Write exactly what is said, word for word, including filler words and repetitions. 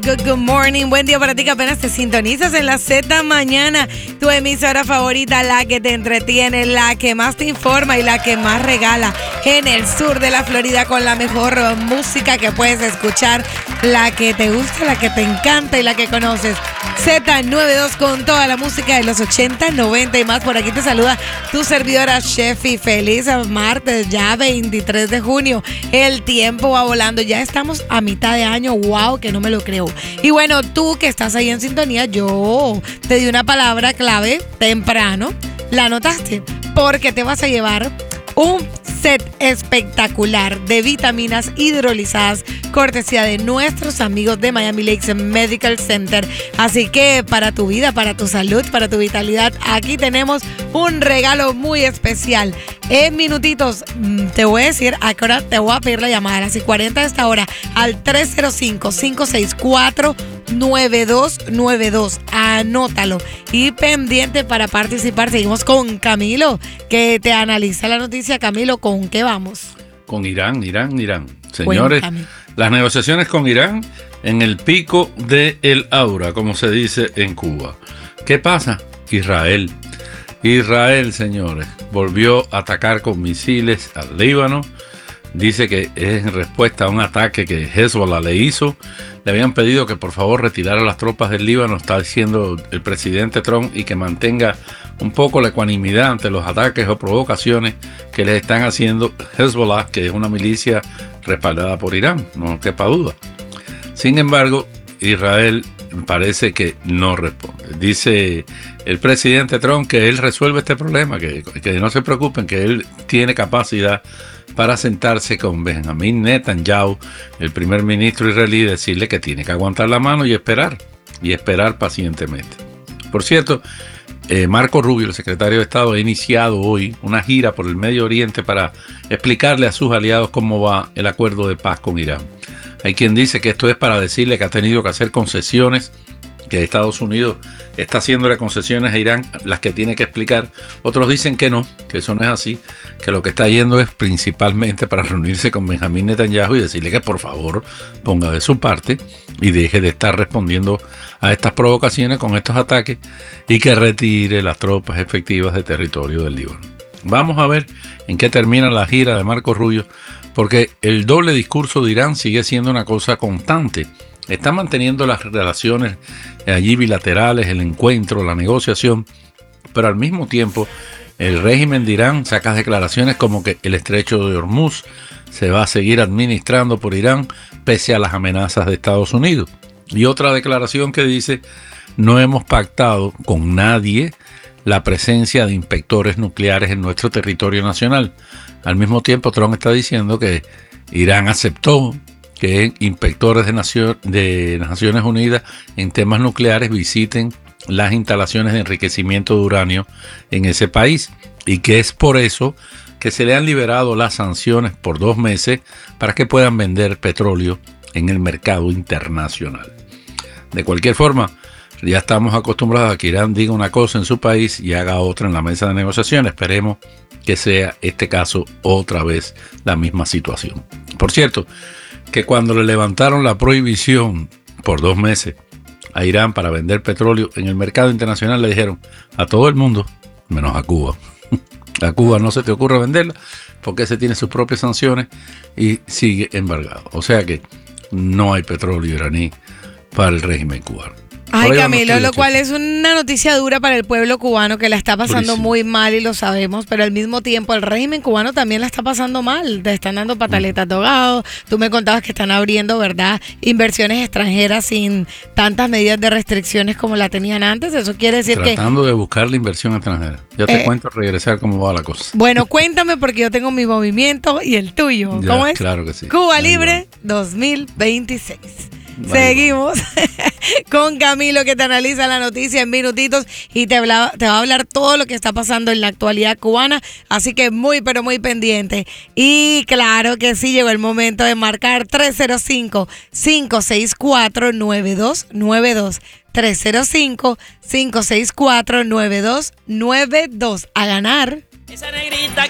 Good, good morning, buen día para ti que apenas te sintonizas en la Z Mañana, tu emisora favorita, la que te entretiene, la que más te informa y la que más regala en el sur de la Florida con la mejor música que puedes escuchar, la que te gusta, la que te encanta y la que conoces. Z noventa y dos con toda la música de los ochenta, noventa y más. Por aquí te saluda tu servidora Shefi. Feliz martes, ya veintitrés de junio. El tiempo va volando, ya estamos a mitad de año. Wow, que no me lo creo. Y bueno, tú que estás ahí en sintonía, yo te di una palabra clave temprano. ¿La anotaste? Porque te vas a llevar un set espectacular de vitaminas hidrolizadas, cortesía de nuestros amigos de Miami Lakes Medical Center. Así que para tu vida, para tu salud, para tu vitalidad, aquí tenemos un regalo muy especial. En minutitos te voy a decir a qué hora te voy a pedir la llamada, a las cuarenta de esta hora, al tres cero cinco, cinco seis cuatro, nueve dos nueve dos. Anótalo. Y pendiente para participar. Seguimos con Camilo, que te analiza la noticia. Camilo, ¿con qué vamos? Con Irán, Irán, Irán. Señores, Cuéntame. Las negociaciones con Irán en el pico del aura, como se dice en Cuba. ¿Qué pasa? Israel. Israel, señores, volvió a atacar con misiles al Líbano. Dice que es en respuesta a un ataque que Hezbollah le hizo. Le habían pedido que por favor retirara las tropas del Líbano, está diciendo el presidente Trump, y que mantenga un poco la ecuanimidad ante los ataques o provocaciones que le están haciendo Hezbollah, que es una milicia respaldada por Irán, no quepa duda. Sin embargo, Israel parece que no responde. Dice el presidente Trump que él resuelve este problema, que, que no se preocupen, que él tiene capacidad para sentarse con Benjamín Netanyahu, el primer ministro israelí, y decirle que tiene que aguantar la mano y esperar, y esperar pacientemente. Por cierto, eh, Marco Rubio, el secretario de Estado, ha iniciado hoy una gira por el Medio Oriente para explicarle a sus aliados cómo va el acuerdo de paz con Irán. Hay quien dice que esto es para decirle que ha tenido que hacer concesiones, que Estados Unidos está haciéndole concesiones a Irán, las que tiene que explicar. Otros dicen que no, que eso no es así, que lo que está yendo es principalmente para reunirse con Benjamín Netanyahu y decirle que por favor ponga de su parte y deje de estar respondiendo a estas provocaciones con estos ataques y que retire las tropas efectivas de territorio del Líbano. Vamos a ver en qué termina la gira de Marco Rubio, porque el doble discurso de Irán sigue siendo una cosa constante. Está manteniendo las relaciones allí bilaterales, el encuentro, la negociación, pero al mismo tiempo el régimen de Irán saca declaraciones como que el estrecho de Hormuz se va a seguir administrando por Irán pese a las amenazas de Estados Unidos. Y otra declaración que dice: no hemos pactado con nadie la presencia de inspectores nucleares en nuestro territorio nacional. Al mismo tiempo, Trump está diciendo que Irán aceptó que inspectores de, Nacio- de Naciones Unidas en temas nucleares visiten las instalaciones de enriquecimiento de uranio en ese país, y que es por eso que se le han liberado las sanciones por dos meses para que puedan vender petróleo en el mercado internacional. De cualquier forma, ya estamos acostumbrados a que Irán diga una cosa en su país y haga otra en la mesa de negociación. Esperemos que sea este caso otra vez la misma situación. Por cierto, que cuando le levantaron la prohibición por dos meses a Irán para vender petróleo en el mercado internacional, le dijeron a todo el mundo, menos a Cuba. A Cuba no se te ocurre venderla porque ese tiene sus propias sanciones y sigue embargado. O sea que no hay petróleo iraní para el régimen cubano. Ay, Camilo, lo cual es una noticia dura para el pueblo cubano, que la está pasando Durísimo. muy mal y lo sabemos, pero al mismo tiempo el régimen cubano también la está pasando mal. Te están dando pataletas de ahogado. Tú me contabas que están abriendo, ¿verdad?, inversiones extranjeras sin tantas medidas de restricciones como la tenían antes. Eso quiere decir Tratando que... Tratando de buscar la inversión extranjera. Ya te eh, cuento regresar cómo va la cosa. Bueno, cuéntame, porque yo tengo mi movimiento y el tuyo. Ya, ¿Cómo es? Claro que sí. Cuba Ahí Libre va. dos mil veintiséis. Vale, Seguimos con Camilo, que te analiza la noticia en minutitos y te, habla, te va a hablar todo lo que está pasando en la actualidad cubana, así que muy pero muy pendiente. Y claro que sí, llegó el momento de marcar tres cero cinco, cinco seis cuatro, nueve dos nueve dos. tres cero cinco, cinco seis cuatro, nueve dos nueve dos. A ganar. Esa negrita